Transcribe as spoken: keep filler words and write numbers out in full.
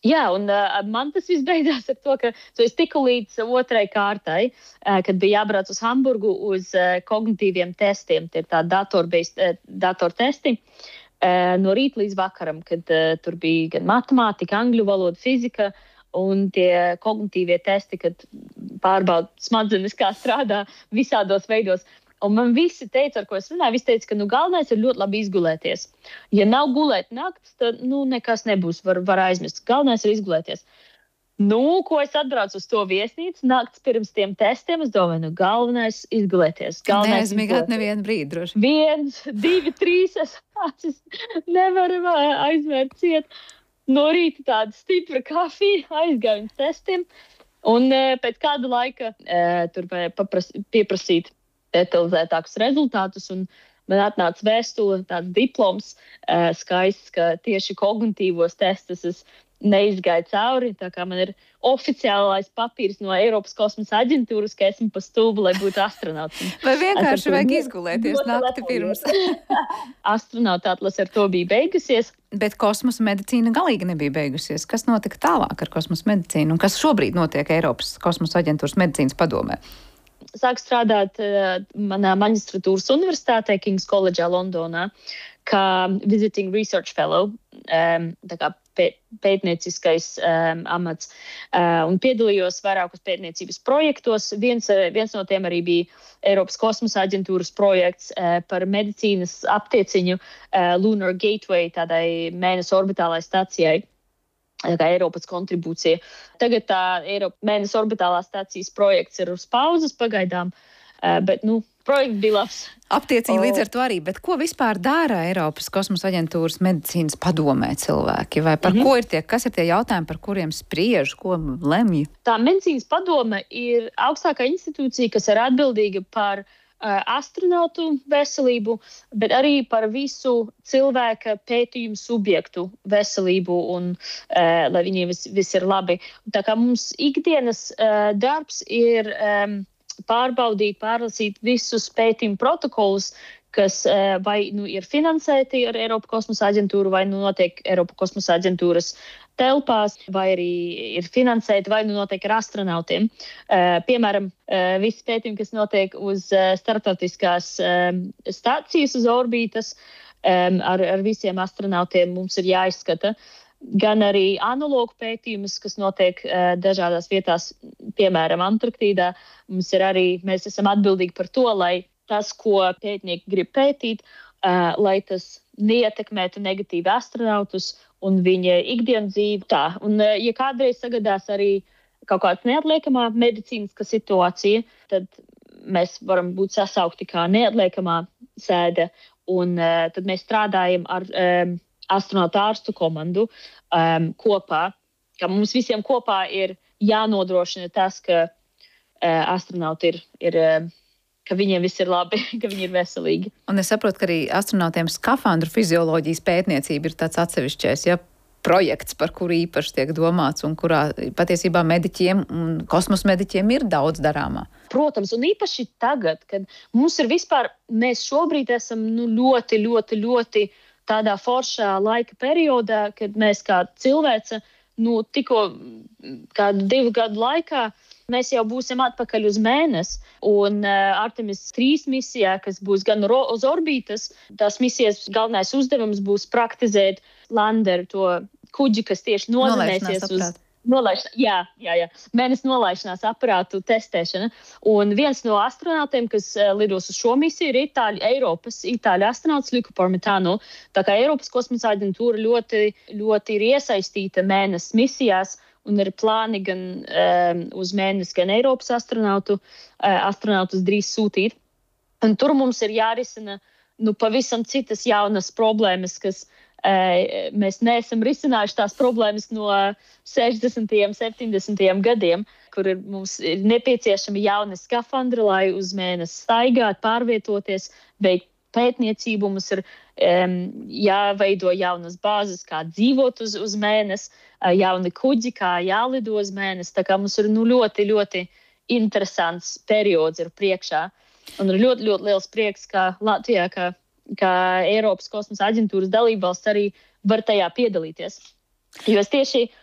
Jā, un uh, man tas viss beidzās ar to, ka tu esi tiku līdz otrai kārtai, uh, kad bija jābrauc uz Hamburgu uz uh, kognitīviem testiem. Tie ir tādi datorbeist, uh, datortesti uh, no rīta līdz vakaram, kad uh, tur bija gan matemātika, angļu valoda, fizika un tie kognitīvie testi, kad pārbauda smadzenes, kā strādā visādos veidos. Un man visi teica, ar ko es runāju, visi teica, ka nu, galvenais ir ļoti labi izgulēties. Ja nav gulēt naktis, tad nu, nekas nebūs, var, var aizmirst. Galvenais ir izgulēties. Nu, ko es atbraucu uz to viesnīcu, naktis pirms tiem testiem, es domāju, nu, galvenais izgulēties. Neaizmigāt nevienu brīdi, droši. Viens, divi, trīs, es acis nevaru aizvērt ciet. No rīta tāda stipra kafija, aizgāju uz testiem. Un pēc kāda laika tur papras, pieprasīt detalizētākus rezultātus, un man atnāca vēstule, tāds diploms uh, skaists, ka tieši kognitīvos testus es neizgāju cauri, tā kā man ir oficiālais papīrs no Eiropas kosmosa aģentūras, ka esmu pa stulbu, lai būtu astronauts. Vai vienkārši vajag izgulēties nakti pirms? Astronauta atlase ar to bija beigusies. Bet kosmosa medicīna galīgi nebija beigusies. Kas notika tālāk ar kosmosa medicīnu, un kas šobrīd notiek Eiropas kosmosa aģentūras medicīnas padomē? Sāku strādāt uh, manā maģistratūras universitātē, King's College'ā Londonā, kā visiting research fellow, um, tā kā pē, pētnieciskais um, amats, uh, un piedalījos vairākos pētniecības projektos. Viens, viens no tiem arī bija Eiropas kosmosa aģentūras projekts uh, par medicīnas aptieciņu uh, Lunar Gateway, tādai mēnesa orbitālai stacijai. Kā Eiropas kontribūcija. Tagad tā Eiropas mēnesa orbitālās stācijas projekts ir uz pauzes pagaidām, bet, nu, projekts bija labs. Aptiecīgi līdz ar to arī, bet ko vispār dara Eiropas kosmosa aģentūras medicīnas padomē cilvēki? Vai par mm-hmm. ko ir tie, kas ir tie jautājumi, par kuriem spriež, ko lemj? Tā medicīnas padome ir augstākā institūcija, kas ir atbildīga par astronautu veselību, bet arī par visu cilvēka pētījumu subjektu veselību un uh, lai viņiem viss vis ir labi. Tā kā mums ikdienas uh, darbs ir um, pārbaudīt, pārlasīt visus pētījumu protokolus, kas uh, vai nu ir finansēti ar Eiropas kosmosa aģentūru, vai nu notiek Eiropas kosmosa aģentūras telpās, vai arī ir finansēti, vai nu notiek ar astronautiem. Uh, piemēram, uh, visi pētījumi, kas notiek uz uh, starptautiskās um, stācijas uz orbītas, um, ar, ar visiem astronautiem mums ir jāizskata. Gan arī analogu pētījumus, kas notiek uh, dažādās vietās, piemēram, Antarktīdā. Mums ir arī, mēs esam atbildīgi par to, lai tas, ko pētnieki grib pētīt, uh, lai tas neietekmētu negatīvi astronautus un viņa ikdienas dzīvi. Tā. Un, uh, ja kādreiz sagadās arī kaut kāda neatliekamā medicīniska situācija, tad mēs varam būt sasaukti kā neatliekamā sēde, un uh, tad mēs strādājam ar um, astronautu ārstu komandu um, kopā, ka mums visiem kopā ir jānodrošina tas, ka uh, astronauti ir, ir uh, ka viņiem viss ir labi, ka viņi ir veselīgi. Un es saprotu, ka arī astronautiem skafandru fizioloģijas pētniecība ir tāds atsevišķais, ja, projekts, par kuru īpaši tiek domāts un kurā patiesībā mediķiem un kosmosa mediķiem ir daudz darāmā. Protams, un īpaši tagad, kad mums ir vispār, mēs šobrīd esam nu, ļoti, ļoti, ļoti tādā foršā laika periodā, kad mēs kā cilvēce, nu, tikko kādu divu gadu laikā, mēs jau būsim atpakaļ uz mēnesi, un uh, Artemis trīs misijā, kas būs gan ro- uz orbītas, tās misijas galvenais uzdevums būs praktizēt landeru, to kuģi, kas tieši nozemēsies uz nolaišanās, jā, jā, jā, mēnesi nolaišanās aparātu testēšana. Un viens no astronautiem, kas uh, lidos uz šo misiju, ir Itāļu, Eiropas Itāļu astronauts Luca Parmitano. Tā kā Eiropas kosmosa aģentūra ļoti, ļoti ir iesaistīta mēnesi misijās, un ir plāni gan um, uz mēnesi, gan Eiropas astronautu, uh, astronautus drīz sūtīt. Un tur mums ir jārisina nu, pavisam citas jaunas problēmas, kas uh, mēs neesam risinājuši tās problēmas no sešdesmitajiem, septiņdesmitajiem gadiem, kur ir, mums ir nepieciešami jauni skafandri, lai uz mēnesi staigāt, pārvietoties, veikt pētniecību, mums ir um, jāveido jaunas bāzes, kā dzīvot uz, uz mēnesi, uh, jauni kuģi, kā jālido uz mēnesi. Tā kā mums ir nu, ļoti, ļoti interesants periods ir priekšā. Un ir ļoti, ļoti liels prieks, ka Latvijā, kā, kā Eiropas kosmosa aģentūras dalībvalsts arī var tajā piedalīties. Jo es tieši